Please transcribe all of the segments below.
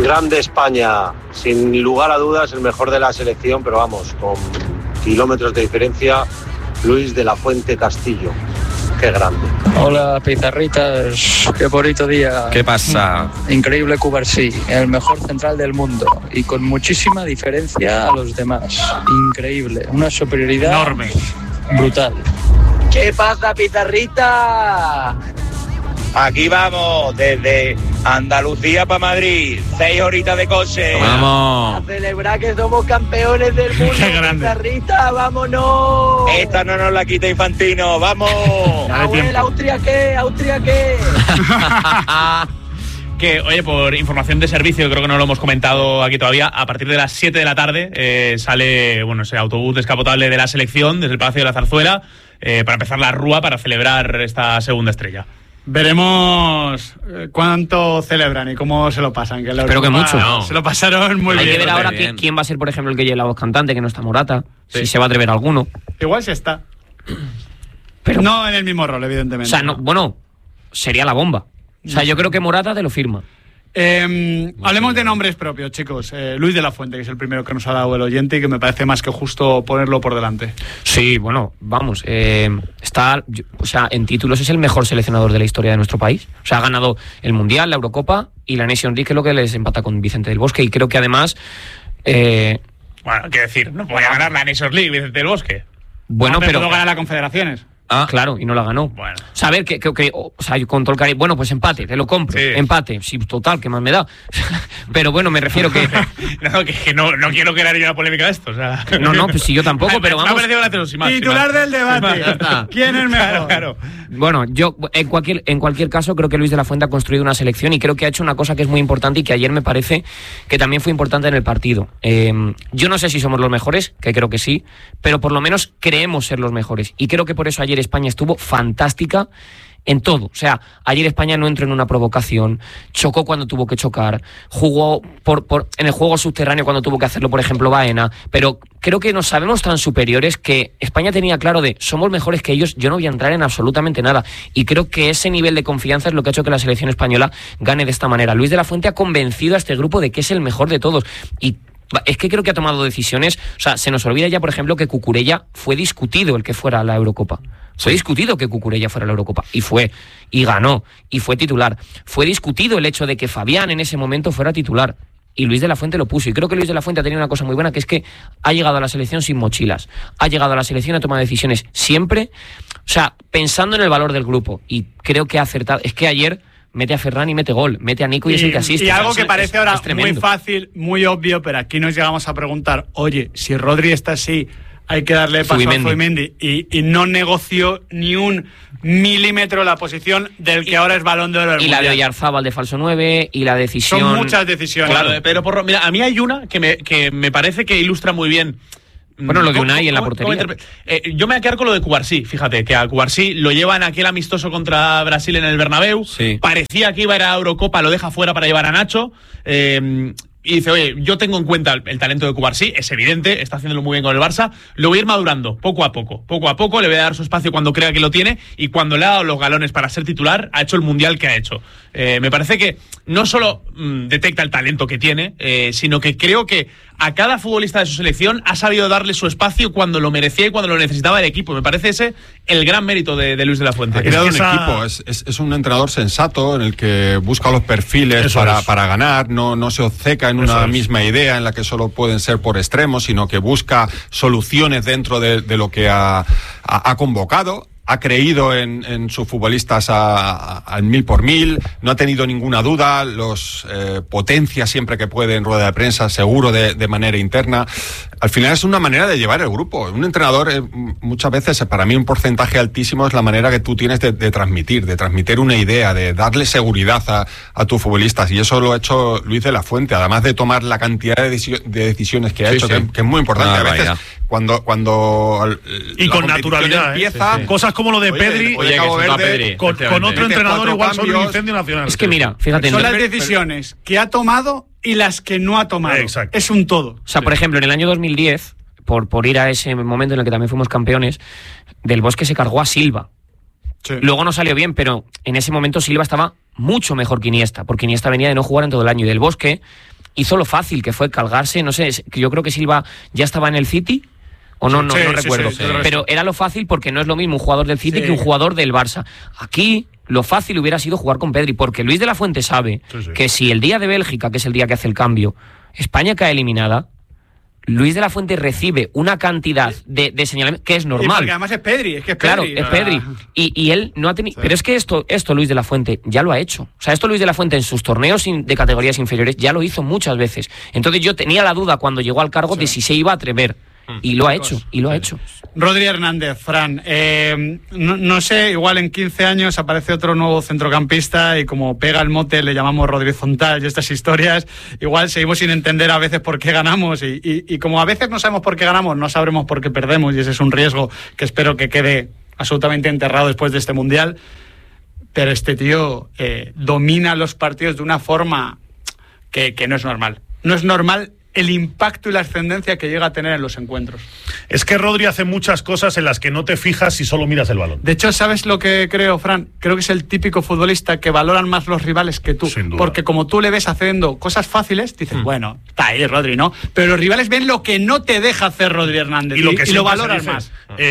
Grande España, sin lugar a dudas el mejor de la selección, pero vamos, con kilómetros de diferencia, Luis de la Fuente Castillo. Qué grande. Hola, pizarritas, qué bonito día. ¿Qué pasa? Increíble Cubarsí, el mejor central del mundo y con muchísima diferencia a los demás. Increíble, una superioridad enorme, brutal. ¿Qué pasa, pizarrita? Aquí vamos, desde Andalucía para Madrid, 6 horitas de coche. ¡Vamos! A celebrar que somos campeones del mundo. ¡Qué grande! Pizarrita, vámonos. Esta no nos la quita Infantino, vamos. Abuela, ¿Austria qué? ¿Austria qué? Que, oye, por información de servicio, creo que no lo hemos comentado aquí todavía, a partir de las 7 de la tarde sale ese autobús descapotable de la selección desde el Palacio de la Zarzuela para empezar la rúa para celebrar esta segunda estrella. Veremos cuánto celebran y cómo se lo pasan. Que espero que mucho. No. Se lo pasaron muy bien. Hay que ver ahora quién va a ser, por ejemplo, el que lleve la voz cantante, que no está Morata. Sí. Si se va a atrever alguno. Igual se está. Pero no en el mismo rol, evidentemente. O sea, bueno, sería la bomba. O sea, yo creo que Morata te lo firma. Hablemos de nombres propios, chicos. Luis de la Fuente, que es el primero que nos ha dado el oyente y que me parece más que justo ponerlo por delante. Sí, bueno, vamos. En títulos es el mejor seleccionador de la historia de nuestro país. O sea, ha ganado el Mundial, la Eurocopa y la Nations League, que es lo que les empata con Vicente del Bosque. Y creo que además... Bueno, quiero decir, no podía ganar la Nations League, Vicente del Bosque. Bueno, pero pudo ganar la Confederaciones. Ah, claro, y no la ganó. Bueno. O sea, a ver, con todo el cariño. Bueno, pues empate, te lo compro. Sí. Empate, sí, total, ¿qué más me da? Pero bueno, me refiero que... no quiero crear yo una polémica de esto. O sea... No, pues sí, yo tampoco, pero vamos... Titular del debate. ¿Quién es mejor? Claro. Bueno, yo en cualquier caso creo que Luis de la Fuente ha construido una selección y creo que ha hecho una cosa que es muy importante y que ayer me parece que también fue importante en el partido. Yo no sé si somos los mejores, que creo que sí, pero por lo menos creemos ser los mejores. Y creo que por eso ayer España estuvo fantástica en todo. O sea, ayer España no entró en una provocación, chocó cuando tuvo que chocar, jugó en el juego subterráneo cuando tuvo que hacerlo, por ejemplo, Baena, pero creo que nos sabemos tan superiores que España tenía claro de somos mejores que ellos, yo no voy a entrar en absolutamente nada. Y creo que ese nivel de confianza es lo que ha hecho que la selección española gane de esta manera. Luis de la Fuente ha convencido a este grupo de que es el mejor de todos. Y es que creo que ha tomado decisiones. O sea, se nos olvida ya, por ejemplo, que Cucurella fue discutido el que fuera a la Eurocopa. Fue discutido que Cucurella fuera a la Eurocopa. Y ganó. Y fue titular. Fue discutido el hecho de que Fabián en ese momento fuera titular. Y Luis de la Fuente lo puso. Y creo que Luis de la Fuente ha tenido una cosa muy buena, que es que ha llegado a la selección sin mochilas. Ha llegado a la selección a tomar decisiones siempre, o sea, pensando en el valor del grupo. Y creo que ha acertado. Es que ayer mete a Ferran y mete gol, mete a Nico y es el que asiste. Y algo que parece ahora muy fácil, muy obvio, pero aquí nos llegamos a preguntar, oye, si Rodri está así, hay que darle paso a Zubimendi. Y no negoció ni un milímetro la posición del que ahora es Balón de Oro. Y la de Oyarzábal de falso 9, y la decisión... Son muchas decisiones. Claro, pero mira, a mí hay una que me parece que ilustra muy bien. Bueno, lo de Unai en la portería. Yo me voy a quedar con lo de Cubarsí. Fíjate, que a Cubarsí lo llevan aquel amistoso contra Brasil en el Bernabéu. Sí. Parecía que iba a ir a Eurocopa, lo deja fuera para llevar a Nacho. Y dice, oye, yo tengo en cuenta el talento de Cubarsí, es evidente, está haciéndolo muy bien con el Barça, lo voy a ir madurando poco a poco, le voy a dar su espacio cuando crea que lo tiene, y cuando le ha dado los galones para ser titular, ha hecho el mundial que ha hecho. Me parece que no solo detecta el talento que tiene, sino que creo que a cada futbolista de su selección ha sabido darle su espacio cuando lo merecía y cuando lo necesitaba el equipo. Me parece ese el gran mérito de Luis de la Fuente. Ha creado un equipo, es un entrenador sensato en el que busca los perfiles para ganar, no se obceca en una misma idea en la que solo pueden ser por extremos, sino que busca soluciones dentro de lo que ha convocado. Ha creído en sus futbolistas al 1000%, no ha tenido ninguna duda, los potencia siempre que puede en rueda de prensa, seguro de manera interna. Al final es una manera de llevar el grupo. Un entrenador, muchas veces, para mí un porcentaje altísimo es la manera que tú tienes de transmitir una idea, de darle seguridad a tus futbolistas, y eso lo ha hecho Luis de la Fuente, además de tomar la cantidad de decisiones que ha hecho, que es muy importante. A veces, cuando y con naturalidad empieza, cosas como lo de Pedri, con otro entrenador igual sobre el incendio nacional. Es que mira, fíjate, son las decisiones que ha tomado y las que no ha tomado. Exacto. Es un todo. O sea, por ejemplo, en el año 2010, por ir a ese momento en el que también fuimos campeones, Del Bosque se cargó a Silva. Sí. Luego no salió bien, pero en ese momento Silva estaba mucho mejor que Iniesta, porque Iniesta venía de no jugar en todo el año, y Del Bosque hizo lo fácil, que fue cargarse, no sé, yo creo que Silva ya estaba en el City, o no recuerdo, pero era lo fácil porque no es lo mismo un jugador del City que un jugador del Barça. Aquí lo fácil hubiera sido jugar con Pedri, porque Luis de la Fuente sabe que si el día de Bélgica, que es el día que hace el cambio, España cae eliminada, Luis de la Fuente recibe una cantidad de señalamientos que es normal. Porque además es Pedri, Claro, es Pedri. Y él no ha tenido... Sí. Pero es que esto Luis de la Fuente ya lo ha hecho. O sea, esto Luis de la Fuente en sus torneos de categorías inferiores ya lo hizo muchas veces. Entonces yo tenía la duda cuando llegó al cargo de si se iba a atrever. Y lo ha hecho, Rodri Hernández, Fran, no sé, igual en 15 años aparece otro nuevo centrocampista y como pega el mote le llamamos Rodri Zontal y estas historias, igual seguimos sin entender a veces por qué ganamos y como a veces no sabemos por qué ganamos, no sabremos por qué perdemos y ese es un riesgo que espero que quede absolutamente enterrado después de este Mundial, pero este tío domina los partidos de una forma que no es normal. No es normal el impacto y la ascendencia que llega a tener en los encuentros. Es que Rodri hace muchas cosas en las que no te fijas si solo miras el balón. De hecho, ¿sabes lo que creo, Fran? Creo que es el típico futbolista que valoran más los rivales que tú. Sin duda. Porque como tú le ves haciendo cosas fáciles, dices, bueno, está ahí Rodri, ¿no? Pero los rivales ven lo que no te deja hacer Rodri Hernández y lo valoran más.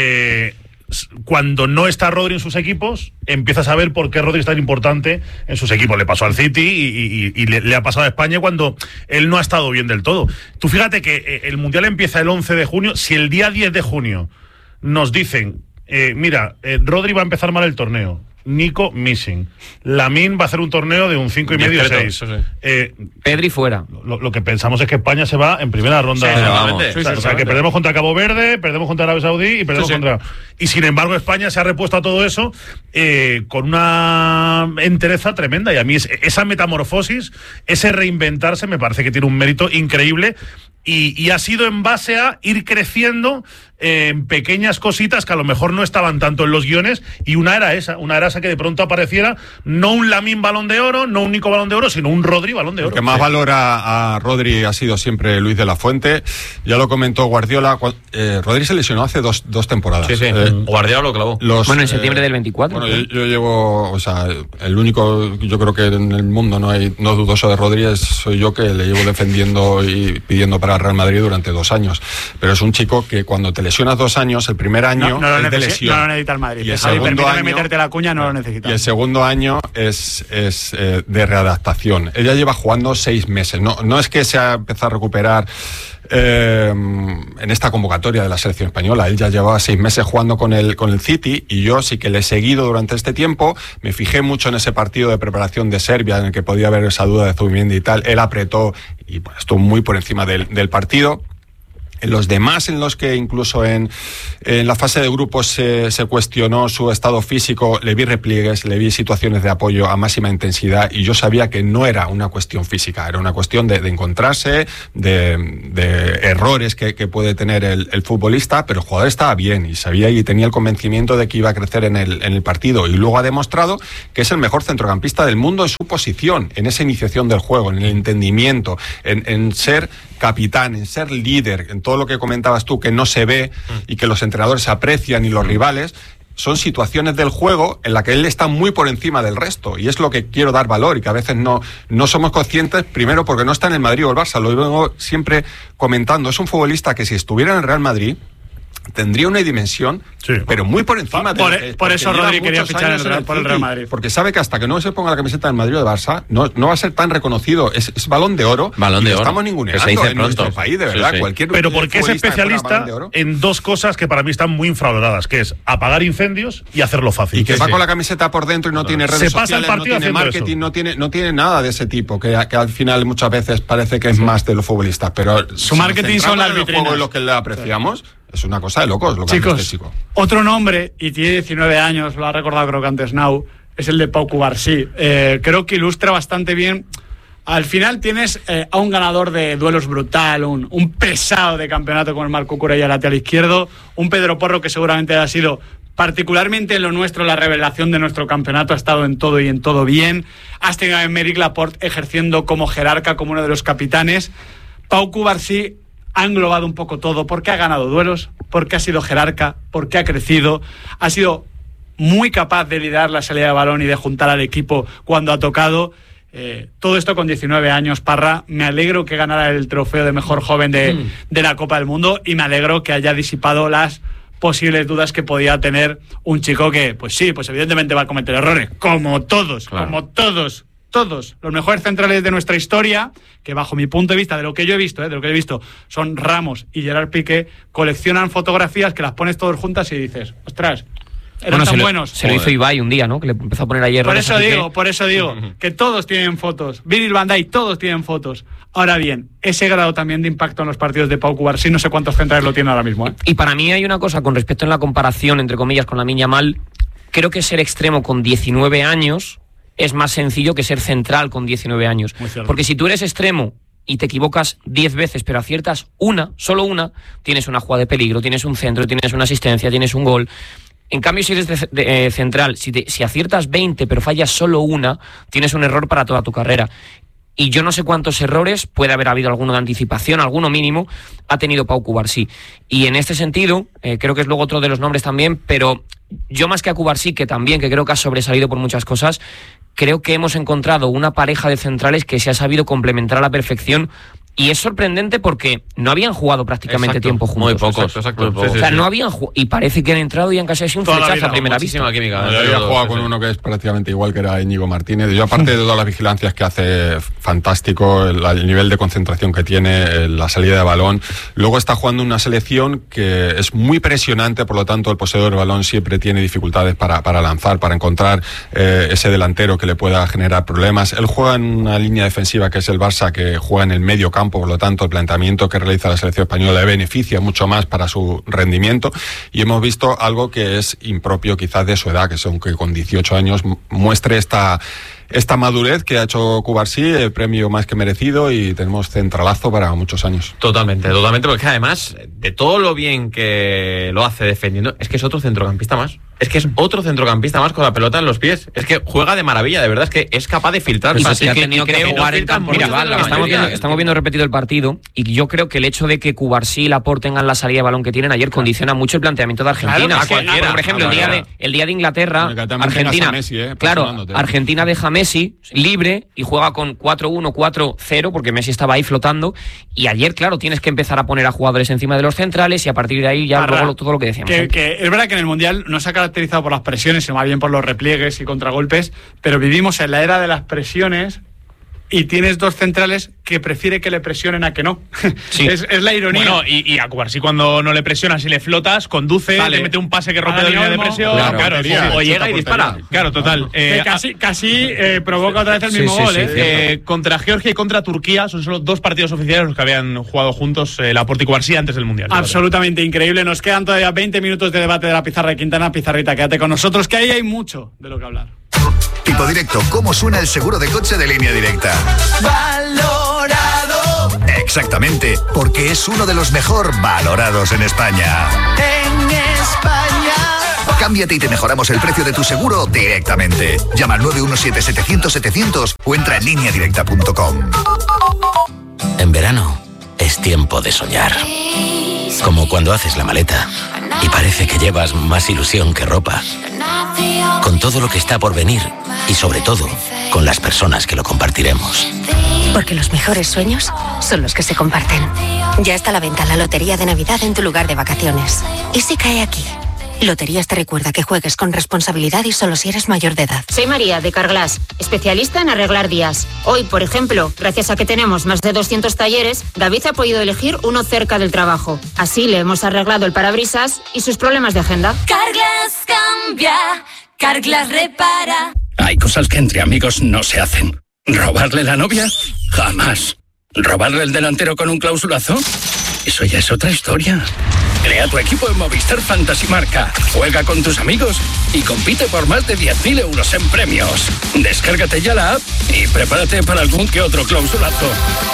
Cuando no está Rodri en sus equipos, empiezas a ver por qué Rodri es tan importante en sus equipos. Le pasó al City y le ha pasado a España cuando él no ha estado bien del todo. Tú fíjate que el Mundial empieza el 11 de junio. Si el día 10 de junio nos dicen, Rodri va a empezar mal el torneo, Nico missing, Lamine va a hacer un torneo de un 5,5 6. Pedri fuera. Lo que pensamos es que España se va en primera ronda. O sea, que perdemos contra Cabo Verde, perdemos contra Arabia Saudí y perdemos contra... Y sin embargo España se ha repuesto a todo eso con una entereza tremenda, y a mí esa metamorfosis, ese reinventarse me parece que tiene un mérito increíble. Y ha sido en base a ir creciendo en pequeñas cositas que a lo mejor no estaban tanto en los guiones, y una era esa que de pronto apareciera no un Lamine Balón de Oro, no un Nico Balón de Oro, sino un Rodri Balón de Oro. El que más valora a Rodri ha sido siempre Luis de la Fuente. Ya lo comentó Guardiola. Rodri se lesionó hace dos temporadas. Guardiola lo clavó. En septiembre del 24. Bueno, yo llevo, o sea, el único, yo creo que en el mundo no dudoso de Rodri soy yo, que le llevo defendiendo y pidiendo para Real Madrid durante 2 años, pero es un chico que cuando te lesionas 2 años, el primer año no de lesión, no lo necesita el Madrid. Y el segundo año, meterte la cuña, no lo necesita. Y el segundo año es de readaptación. Ella lleva jugando 6 meses. No es que se ha empezado a recuperar en esta convocatoria de la selección española. Él ya llevaba 6 meses jugando con el City, y yo sí que le he seguido durante este tiempo. Me fijé mucho en ese partido de preparación de Serbia en el que podía haber esa duda de Zubimendi y tal. Él apretó y estuvo muy por encima del partido. En los demás, en los que incluso en la fase de grupos se cuestionó su estado físico, le vi repliegues, le vi situaciones de apoyo a máxima intensidad, y yo sabía que no era una cuestión física, era una cuestión de encontrarse, de errores que puede tener el futbolista, pero el jugador estaba bien y sabía y tenía el convencimiento de que iba a crecer en el partido, y luego ha demostrado que es el mejor centrocampista del mundo en su posición, en esa iniciación del juego, en el entendimiento, en ser capitán, en ser líder, en todo lo que comentabas tú, que no se ve y que los entrenadores aprecian y los rivales. Son situaciones del juego en las que él está muy por encima del resto, y es lo que quiero dar valor, y que a veces no somos conscientes, primero porque no está en el Madrid o el Barça. Lo vengo siempre comentando, es un futbolista que si estuviera en el Real Madrid tendría una dimensión, pero muy por encima por eso Rodri quería fichar por el Real Madrid, porque sabe que hasta que no se ponga la camiseta del Madrid o de Barça no va a ser tan reconocido. Es Balón de Oro, estamos ninguneando en nuestro país, de verdad. Pero porque es especialista en 2 cosas que para mí están muy infravaloradas, que es apagar incendios y hacerlo fácil, y que va con la camiseta por dentro y no tiene redes sociales, no tiene marketing, no tiene nada de ese tipo, que al final muchas veces parece que es más de los futbolistas, pero su marketing son las vitrinas, lo que le apreciamos. Es una cosa de locos lo que hace este chico. Otro nombre, y tiene 19 años, lo ha recordado creo que antes Nau, es el de Pau Cubarsí. Creo que ilustra bastante bien. Al final tienes a un ganador de duelos brutal, un pesado de campeonato con el Marco Cucurella lateral izquierdo, un Pedro Porro que seguramente ha sido, particularmente en lo nuestro, la revelación de nuestro campeonato, ha estado en todo y en todo bien. Has tenido a Aymeric Laporte ejerciendo como jerarca, como uno de los capitanes. Pau Cubarsí ha englobado un poco todo, porque ha ganado duelos, porque ha sido jerarca, porque ha crecido, ha sido muy capaz de liderar la salida de balón y de juntar al equipo cuando ha tocado. Todo esto con 19 años, Parra. Me alegro que ganara el trofeo de mejor joven de la Copa del Mundo y me alegro que haya disipado las posibles dudas que podía tener un chico que, pues sí, pues evidentemente va a cometer errores, como todos, todos los mejores centrales de nuestra historia, que bajo mi punto de vista, de lo que yo he visto, son Ramos y Gerard Piqué, coleccionan fotografías que las pones todas juntas y dices, ostras, eran tan buenos. Se lo hizo Ibai un día, ¿no? Que le empezó a poner ayer. Por eso digo, que todos tienen fotos. Virgil van Dijk, todos tienen fotos. Ahora bien, ese grado también de impacto en los partidos de Pau Cubarsí, no sé cuántos centrales lo tienen ahora mismo. Y para mí hay una cosa con respecto en la comparación, entre comillas, con Lamine Yamal. Creo que ser extremo con 19 años es más sencillo que ser central con 19 años. Porque si tú eres extremo y te equivocas 10 veces, pero aciertas solo una, tienes una jugada de peligro, tienes un centro, tienes una asistencia, tienes un gol. En cambio, si eres central, si aciertas 20 pero fallas solo una, tienes un error para toda tu carrera. Y yo no sé cuántos errores, puede haber habido alguno de anticipación, alguno mínimo, ha tenido Pau Cubarsí. Y en este sentido, creo que es luego otro de los nombres también, pero yo más que a Cubarsí, que creo que ha sobresalido por muchas cosas, creo que hemos encontrado una pareja de centrales que se ha sabido complementar a la perfección. Y es sorprendente porque no habían jugado prácticamente tiempo juntos. Muy pocos. Exacto. O sea, no habían jugado. Y parece que han entrado y han casi sido un flechazo a primera vista. Química. Yo había jugado con uno que es prácticamente igual, que era Íñigo Martínez. Yo, aparte de todas las vigilancias que hace, fantástico, el nivel de concentración que tiene, la salida de balón. Luego está jugando una selección que es muy presionante, por lo tanto el poseedor del balón siempre tiene dificultades para lanzar, para encontrar ese delantero que le pueda generar problemas. Él juega en una línea defensiva que es el Barça, que juega en el medio campo. Por lo tanto, el planteamiento que realiza la selección española le beneficia mucho más para su rendimiento, y hemos visto algo que es impropio quizás de su edad, que es que con 18 años muestre esta madurez que ha hecho Cubarsí, el premio más que merecido, y tenemos centralazo para muchos años. Totalmente, porque además, de todo lo bien que lo hace defendiendo, es que es otro centrocampista más. Es que es otro centrocampista más con la pelota en los pies. Es que juega de maravilla, de verdad, es que es capaz de filtrar. Pues es que ha tenido que jugar en campo rival. Estamos viendo repetido el partido, y yo creo que el hecho de que Cubarsí y Laporte tengan la salida de balón que tienen ayer condiciona mucho el planteamiento de Argentina. Por ejemplo, el día de Inglaterra, Argentina, Argentina deja a Messi libre y juega con 4-1, 4-0, porque Messi estaba ahí flotando, y ayer, claro, tienes que empezar a poner a jugadores encima de los centrales, y a partir de ahí ya luego todo lo que decíamos. Que es verdad que en el Mundial no se ha caracterizado por las presiones, sino más bien por los repliegues y contragolpes, pero vivimos en la era de las presiones y tienes dos centrales que prefiere que le presionen a que no. Sí. Es la ironía. Bueno, y a Cubarsí, cuando no le presionas y le flotas, conduce, le mete un pase que rompe la línea de presión, o llega y dispara. Claro, total. Casi provoca otra vez el mismo gol. Contra Georgia y contra Turquía son solo dos partidos oficiales los que habían jugado juntos, Laporte y Cubarsí, antes del Mundial. Absolutamente increíble. Nos quedan todavía 20 minutos de debate de la pizarra de Quintana. Pizarrita, quédate con nosotros, que ahí hay mucho de lo que hablar. Tipo Directo, ¿cómo suena el seguro de coche de Línea Directa? Valorado. Exactamente, porque es uno de los mejor valorados en España. En España. Cámbiate y te mejoramos el precio de tu seguro directamente. Llama al 917-700-700 o entra en lineadirecta.com. En verano es tiempo de soñar. Como cuando haces la maleta y parece que llevas más ilusión que ropa. Con todo lo que está por venir y sobre todo con las personas que lo compartiremos. Porque los mejores sueños son los que se comparten. Ya está a la venta la lotería de Navidad en tu lugar de vacaciones. ¿Y si cae aquí? Loterías te recuerda que juegues con responsabilidad y solo si eres mayor de edad. Soy María, de Carglass, especialista en arreglar días. Hoy, por ejemplo, gracias a que tenemos más de 200 talleres, David ha podido elegir uno cerca del trabajo. Así le hemos arreglado el parabrisas y sus problemas de agenda. Carglass cambia, Carglass repara. Hay cosas que entre amigos no se hacen. ¿Robarle la novia? Jamás. ¿Robarle el delantero con un clausulazo? Eso ya es otra historia. Crea tu equipo en Movistar Fantasy Marca. Juega con tus amigos y compite por más de 10.000 euros en premios. Descárgate ya la app y prepárate para algún que otro clausulazo.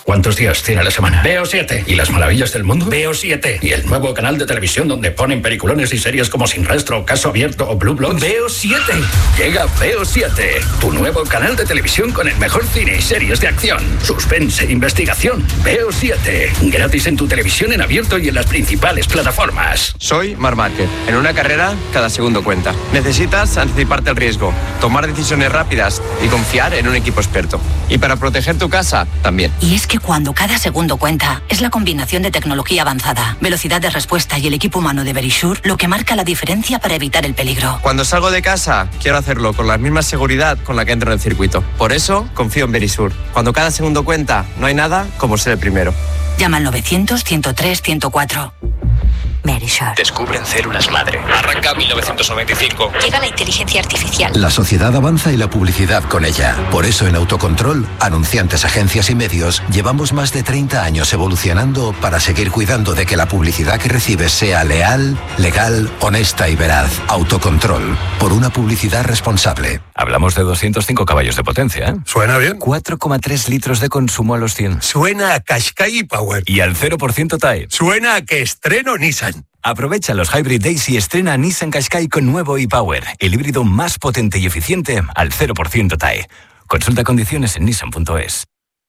¿Cuántos días tiene la semana? Veo 7. ¿Y las maravillas del mundo? Veo 7. ¿Y el nuevo canal de televisión donde ponen peliculones y series como Sin Rastro, Caso Abierto o Blue Bloods? Veo 7. Llega Veo 7, tu nuevo canal de televisión con el mejor cine y series de acción, suspense e investigación. Veo 7. Gratis en tu televisión en abierto y en las principales plataformas. Soy Marc Márquez. En una carrera, cada segundo cuenta. Necesitas anticiparte al riesgo, tomar decisiones rápidas y confiar en un equipo experto. Y para proteger tu casa, también. Y es que cuando cada segundo cuenta, es la combinación de tecnología avanzada, velocidad de respuesta y el equipo humano de Verisure lo que marca la diferencia para evitar el peligro. Cuando salgo de casa, quiero hacerlo con la misma seguridad con la que entro en el circuito. Por eso, confío en Verisure. Cuando cada segundo cuenta, no hay nada como ser el primero. Llama al 900-103-104. Verisure. Descubren células madre. Arranca 1995. Llega la inteligencia artificial. La sociedad avanza y la publicidad con ella. Por eso en Autocontrol, anunciantes, agencias y medios, llevamos más de 30 años evolucionando para seguir cuidando de que la publicidad que recibes sea leal, legal, honesta y veraz. Autocontrol. Por una publicidad responsable. Hablamos de 205 caballos de potencia, ¿eh? ¿Suena bien? 4,3 litros de consumo a los 100. Suena a Qashqai Power. Y al 0% TAE. Suena a que estreno Nissan. Aprovecha los Hybrid Days y estrena Nissan Qashqai con nuevo e-Power, el híbrido más potente y eficiente al 0% TAE. Consulta condiciones en nissan.es.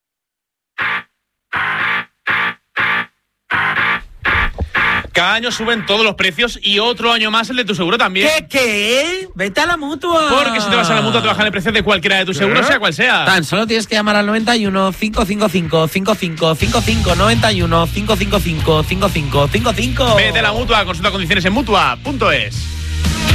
Cada año suben todos los precios y otro año más el de tu seguro también. ¿Qué? Vete a la Mutua. Porque si te vas a la Mutua te bajan el precio de cualquiera de tus seguros, sea cual sea. Tan solo tienes que llamar al 91 555 5555 91 555 5555. Vete a la Mutua, consulta condiciones en Mutua.es.